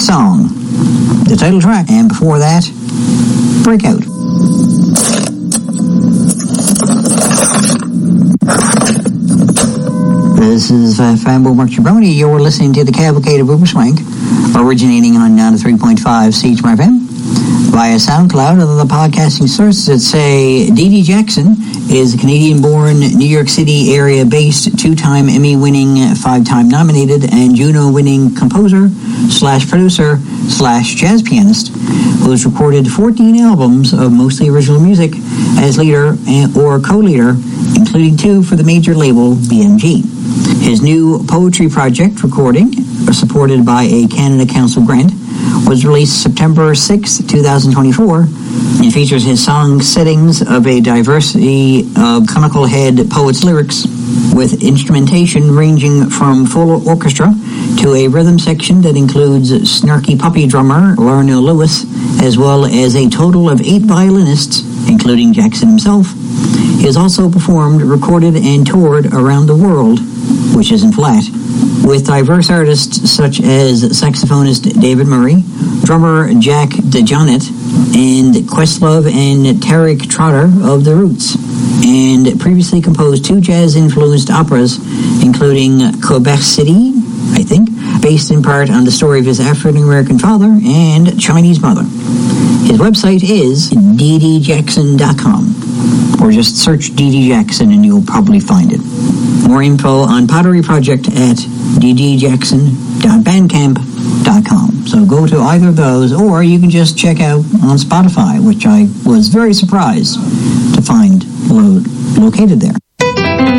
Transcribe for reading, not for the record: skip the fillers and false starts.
Song, the title track, and before that, Breakout. This is Fanbo Mark Jabroni. You're listening to the Cavalcade of Uberswank, originating on 93.5 CHMR FM via SoundCloud and other podcasting sources that say D.D. Jackson is a Canadian-born, New York City area-based, two-time Emmy-winning, five-time nominated, and Juno-winning composer / producer / jazz pianist who has recorded 14 albums of mostly original music as leader or co-leader, including 2 for the major label BMG. His new poetry project recording, supported by a Canada Council grant, was released September 6, 2024, and features his song settings of a diversity of comical head poets' lyrics, with instrumentation ranging from full orchestra to a rhythm section that includes snarky puppy drummer Lorna Lewis, as well as a total of 8 violinists, including Jackson himself. He has also performed, recorded, and toured around the world, which isn't flat, with diverse artists such as saxophonist David Murray, drummer Jack DeJohnette, and Questlove and Tarek Trotter of The Roots, and previously composed 2 jazz-influenced operas, including Quebec City, I think, based in part on the story of his African-American father, and Chinese mother. His website is ddjackson.com, or just search D.D. Jackson and you'll probably find it. More info on Pottery Project at ddjackson.bandcamp.com. So go to either of those, or you can just check out on Spotify, which I was very surprised to find located there.